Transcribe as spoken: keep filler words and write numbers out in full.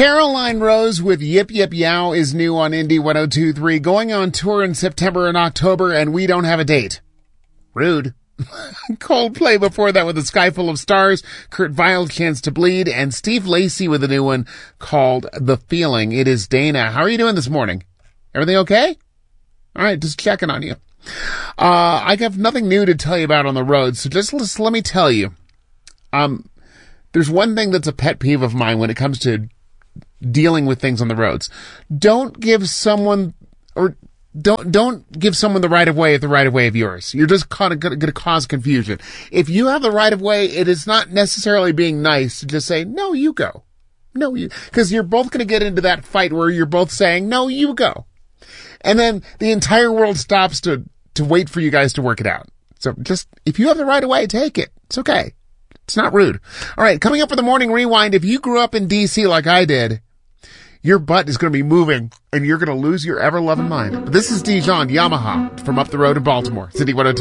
Caroline Rose with Yip Yip Yow is new on Indie one oh two point three, going on tour in September and October, and we don't have a date. Rude. Coldplay before that with A Sky Full of Stars, Kurt Vile, Chance to Bleed, and Steve Lacy with a new one called The Feeling. It is Dana. How are you doing this morning? Everything okay? All right, just checking on you. Uh, I have nothing new to tell you about on the road, so just, just let me tell you. Um, there's one thing that's a pet peeve of mine when it comes to dealing with things on the roads. Don't give someone, or don't, don't give someone the right of way at the right of way of yours. You're just kind of going to cause confusion. If you have the right of way, it is not necessarily being nice to just say, no, you go. No, you, because you're both going to get into that fight where you're both saying, no, you go. And then the entire world stops to, to wait for you guys to work it out. So just, if you have the right of way, take it. It's okay. It's not rude. All right, coming up for the morning rewind, if you grew up in D C like I did, your butt is going to be moving and you're going to lose your ever-loving mind. But this is Dijon Yamaha from up the road in Baltimore. City one oh two.